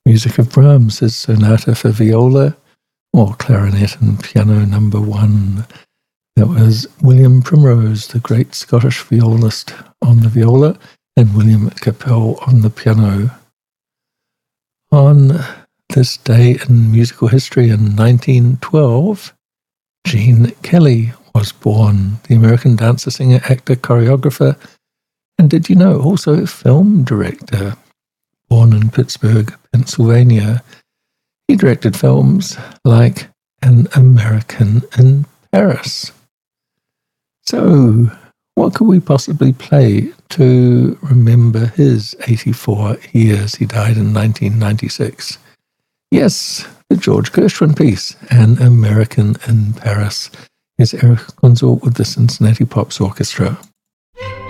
Music of Brahms, his sonata for viola, or clarinet and piano number 1. That was William Primrose, the great Scottish violist, on the viola, and William Capel on the piano. On this day in musical history in 1912, Gene Kelly was born, the American dancer, singer, actor, choreographer, and did you know, also film director. Born in Pittsburgh, Pennsylvania, he directed films like An American in Paris. So, what could we possibly play to remember his 84 years? He died in 1996. Yes, the George Gershwin piece, An American in Paris. Here's Eric Consort with the Cincinnati Pops Orchestra.